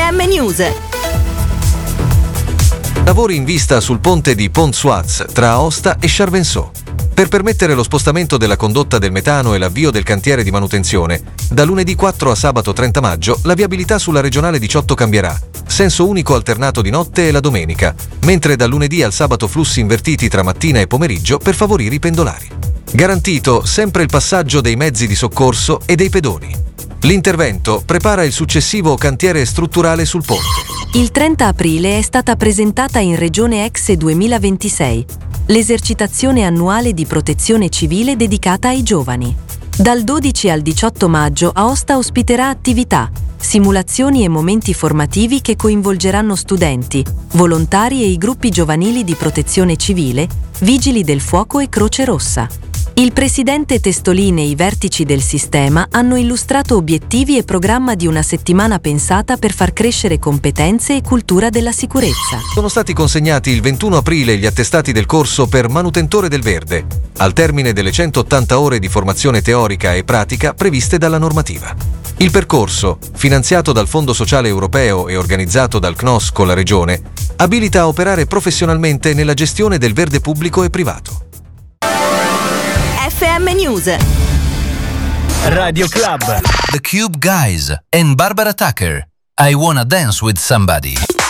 FM News. Lavori in vista sul ponte di Pont-Suaz tra Aosta e Charvenceau. Per permettere lo spostamento della condotta del metano e l'avvio del cantiere di manutenzione, da lunedì 4 a sabato 30 maggio la viabilità sulla regionale 18 cambierà. Senso unico alternato di notte e la domenica, mentre dal lunedì al sabato flussi invertiti tra mattina e pomeriggio per favorire i pendolari. Garantito sempre il passaggio dei mezzi di soccorso e dei pedoni. L'intervento prepara il successivo cantiere strutturale sul ponte. Il 30 aprile è stata presentata in Regione Exe 2026 l'esercitazione annuale di protezione civile dedicata ai giovani. Dal 12 al 18 maggio Aosta ospiterà attività, simulazioni e momenti formativi che coinvolgeranno studenti, volontari e i gruppi giovanili di protezione civile, vigili del fuoco e Croce Rossa. Il presidente Testolin e i vertici del sistema hanno illustrato obiettivi e programma di una settimana pensata per far crescere competenze e cultura della sicurezza. Sono stati consegnati il 21 aprile gli attestati del corso per manutentore del verde, al termine delle 180 ore di formazione teorica e pratica previste dalla normativa. Il percorso, finanziato dal Fondo Sociale Europeo e organizzato dal CNOS con la Regione, abilita a operare professionalmente nella gestione del verde pubblico e privato. FM News. Radio Club. The Cube Guys and Barbara Tucker. I Wanna Dance with Somebody.